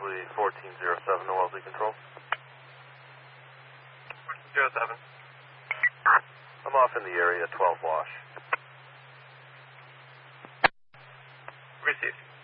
Roughly 1407 OLZ control. 1407. I'm off in the area, 12 wash. Received.